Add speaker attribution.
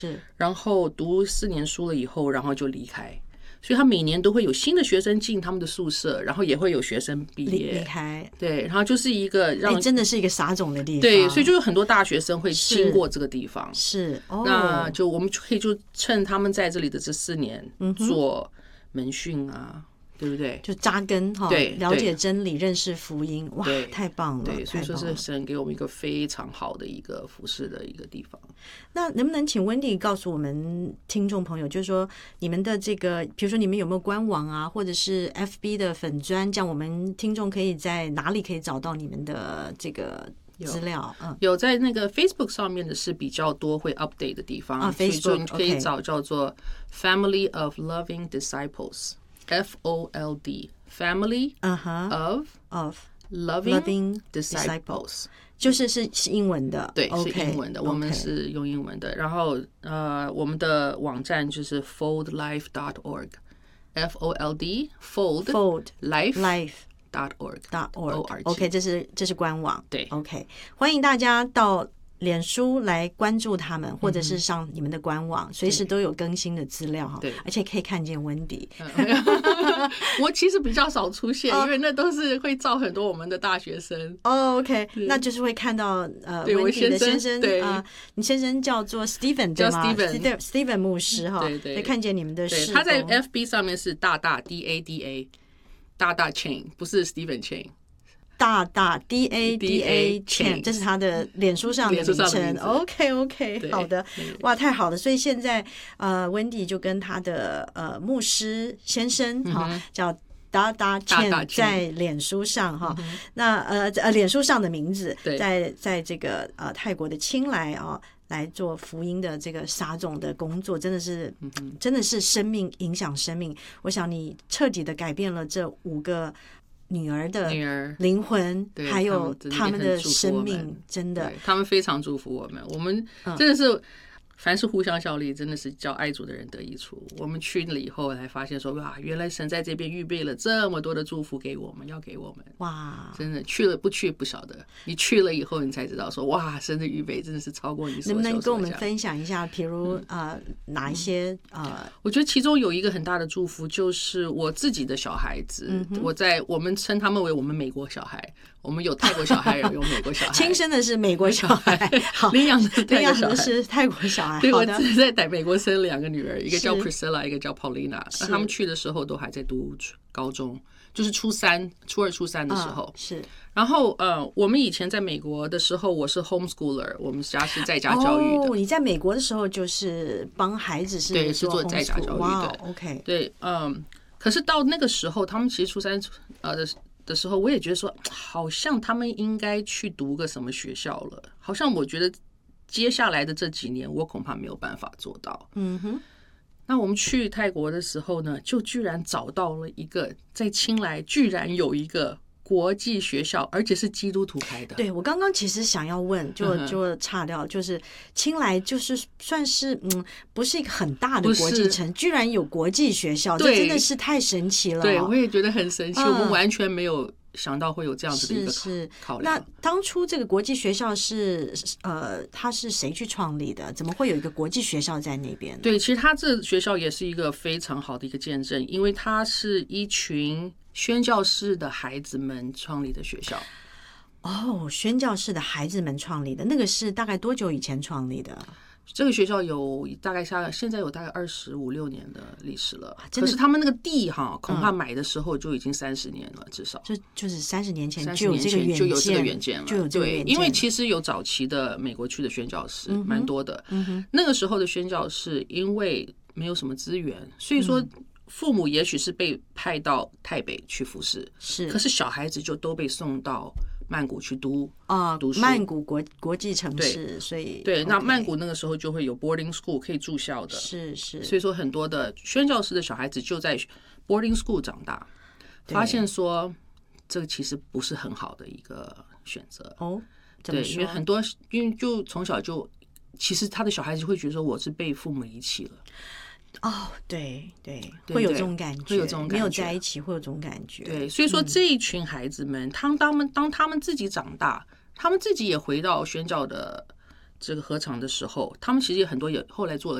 Speaker 1: 是，
Speaker 2: 然后读4年书了以后，然后就离开。所以他每年都会有新的学生进他们的宿舍，然后也会有学生毕业
Speaker 1: 离开。
Speaker 2: 对，然后就是一个让
Speaker 1: 真的是一个撒种的地方。
Speaker 2: 对，所以就有很多大学生会经过这个地方。
Speaker 1: 是，
Speaker 2: 那就我们可以就趁他们在这里的这4年做门训啊。对不对？
Speaker 1: 就扎根哈，
Speaker 2: 对，
Speaker 1: 了解真理，认识福音，哇，太棒了！
Speaker 2: 对，所以说是神给我们一个非常好的一个服侍的一个地方。
Speaker 1: 那能不能请温蒂告诉我们听众朋友，就是说你们的这个，比如说你们有没有官网啊，或者是 FB 的粉专，这样我们听众可以在哪里可以找到你们的这个资料？
Speaker 2: 有在那个 Facebook 上面的是比较多会 update 的地方啊，
Speaker 1: 所以
Speaker 2: 说你可以找叫做 Family of Loving Disciples。FOLD Family of Loving Disciples
Speaker 1: 就是英文的，
Speaker 2: 对，是英文的，我们是用英文的。然后我们的网站就是 foldlife.org FOLD Fold Life.org
Speaker 1: OK， 这是官网，
Speaker 2: 对
Speaker 1: OK， 欢迎大家到脸书来关注他们，或者是上你们的官网，随时都有更新的资料哈，而且可以看见温迪。
Speaker 2: 我其实比较少出现，因为那都是会照很多我们的大学生。
Speaker 1: OK， 那就是会看到温迪的先生你先生叫做 Stephen 对吗？叫 Stephen 牧师哈，对，看见你们的事工。
Speaker 2: 他在 FB 上面是大DADA 大 Chain， 不是 Stephen Chain。
Speaker 1: 大 DADA Chain， 这是他的脸书上的名称。OK， 好的，哇，太好了！所以现在温迪就跟他的牧师先生叫大 Chain 在脸书上哈，那脸书上的名字在这个泰国的清莱来做福音的这个撒种的工作，真的是生命影响生命。我想你彻底的改变了这5个女儿的灵魂，还有他们的生命，真的，
Speaker 2: 他们非常祝福我们。我们真的是凡是互相效力，真的是叫爱主的人得益处。我们去了以后才发现说，哇，原来神在这边预备了这么多的祝福给我们，要给我们。
Speaker 1: 哇，
Speaker 2: 真的去了不去不晓得，你去了以后你才知道说，哇，神的预备真的是超过你所求所想。
Speaker 1: 能不能跟我们分享一下，比如哪一些
Speaker 2: 我觉得其中有一个很大的祝福，就是我自己的小孩子，我们称他们为我们美国小孩。我们有泰国小孩，有美国小孩。
Speaker 1: 亲生的是美国小孩，
Speaker 2: 领养的
Speaker 1: 是泰国小孩。
Speaker 2: 对，我只是在美国生2个女儿，一个叫 Priscilla， 一个叫 Paulina。那他们去的时候都还在读高中，就是初2、初3的时候。
Speaker 1: 是。
Speaker 2: 然后我们以前在美国的时候，我是 homeschooler， 我们家是在家教育的。
Speaker 1: 你在美国的时候就是帮孩子是
Speaker 2: 做在家教育的。
Speaker 1: OK。
Speaker 2: 对，可是到那个时候，他们其实初3的时候，我也觉得说，好像他们应该去读个什么学校了。好像我觉得接下来的这几年，我恐怕没有办法做到。那我们去泰国的时候呢，就居然找到了一个在清莱，居然有一个国际学校，而且是基督徒开的。
Speaker 1: 对，我刚刚其实想要问，就岔掉，就是清莱就是算是不是一个很大的国际城，居然有国际学校，这真的是太神奇了。
Speaker 2: 对，我也觉得很神奇，我们完全没有想到会有这样子的一个考量。
Speaker 1: 那当初这个国际学校是它是谁去创立的？怎么会有一个国际学校在那边？
Speaker 2: 对，其实它这学校也是一个非常好的一个见证，因为它是一群宣教士的孩子们创立的学校。
Speaker 1: 宣教士的孩子们创立的，那个是大概多久以前创立的？
Speaker 2: 这个学校有大概现在有大概25、26年的历史了。可是他们那个地恐怕买的时候就已经30年了，至少
Speaker 1: 就是30年前
Speaker 2: 就有这个远见了。
Speaker 1: 对，
Speaker 2: 因为其实有早期的美国去的宣教士蛮多的。那个时候的宣教士因为没有什么资源，所以说父母也许是被派到台北去服侍，可是小孩子就都被送到曼谷去读书。
Speaker 1: 曼谷国际城市，所以
Speaker 2: 对，那曼谷那个时候就会有 boarding school 可以住校的，
Speaker 1: 是，
Speaker 2: 所以说很多的宣教士的小孩子就在 boarding school 长大，发现说这个其实不是很好的一个选择。对，因为很多就从小就其实他的小孩子会觉得说我是被父母遗弃了。
Speaker 1: 对，会有这种感觉，没有在一起会有这种感觉。
Speaker 2: 对，所以说这一群孩子们，当他们自己长大，他们自己也回到宣教的这个合场的时候，他们其实也很多也后来做了